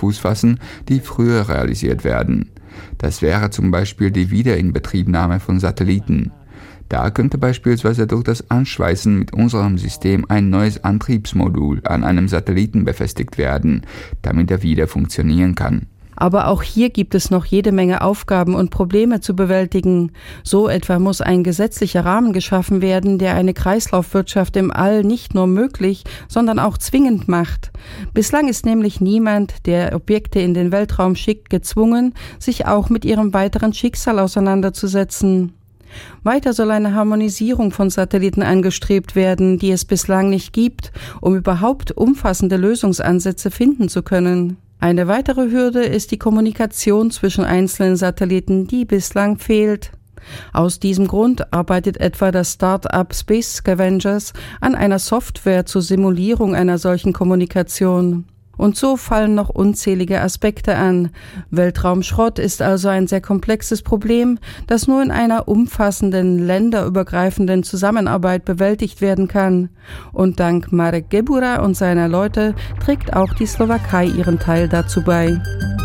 Fuß fassen, die früher realisiert werden. Das wäre zum Beispiel die Wiederinbetriebnahme von Satelliten. Da könnte beispielsweise durch das Anschweißen mit unserem System ein neues Antriebsmodul an einem Satelliten befestigt werden, damit er wieder funktionieren kann. Aber auch hier gibt es noch jede Menge Aufgaben und Probleme zu bewältigen. So etwa muss ein gesetzlicher Rahmen geschaffen werden, der eine Kreislaufwirtschaft im All nicht nur möglich, sondern auch zwingend macht. Bislang ist nämlich niemand, der Objekte in den Weltraum schickt, gezwungen, sich auch mit ihrem weiteren Schicksal auseinanderzusetzen. Weiter soll eine Harmonisierung von Satelliten angestrebt werden, die es bislang nicht gibt, um überhaupt umfassende Lösungsansätze finden zu können. Eine weitere Hürde ist die Kommunikation zwischen einzelnen Satelliten, die bislang fehlt. Aus diesem Grund arbeitet etwa das Start-up Space Scavengers an einer Software zur Simulierung einer solchen Kommunikation. Und so fallen noch unzählige Aspekte an. Weltraumschrott ist also ein sehr komplexes Problem, das nur in einer umfassenden, länderübergreifenden Zusammenarbeit bewältigt werden kann. Und dank Marek Gebura und seiner Leute trägt auch die Slowakei ihren Teil dazu bei.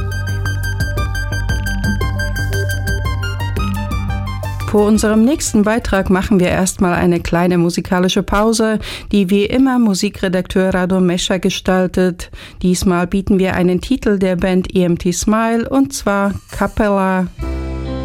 Vor unserem nächsten Beitrag machen wir erstmal eine kleine musikalische Pause, die wie immer Musikredakteur Rado Mescha gestaltet. Diesmal bieten wir einen Titel der Band EMT Smile und zwar Capella.